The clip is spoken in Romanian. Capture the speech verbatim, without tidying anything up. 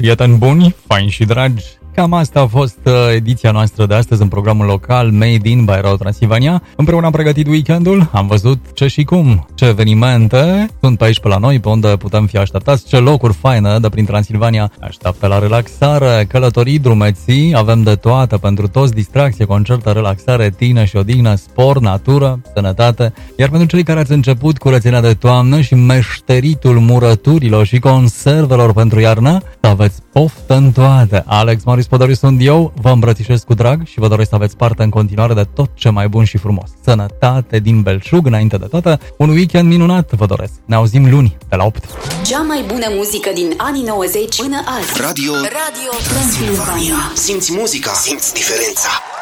prieteni buni, faini și dragi. Cam asta a fost ediția noastră de astăzi în programul local Made in by Rao Transilvania. Împreună am pregătit weekendul, am văzut ce și cum, ce evenimente sunt pe aici pe la noi, pe unde putem fi așteptați, ce locuri faine de prin Transilvania așteaptă la relaxare, călătorii, drumeții, avem de toate pentru toți, distracție, concerte, relaxare, tine și odihnă, sport, natură, sănătate. Iar pentru cei care ați început curățenia de toamnă și meșteritul murăturilor și conservelor pentru iarnă, să aveți poftă în toate. Alex Marius Podoriu sunt eu, vă îmbrățișez cu drag și vă doresc să aveți parte în continuare de tot ce mai bun și frumos. Sănătate din belșug, înainte de toate, un weekend minunat vă doresc. Ne auzim luni, de la opt. Cea mai bună muzică din anii nouăzeci până azi. Radio, Radio Transilvania. Simți muzica, simți diferența.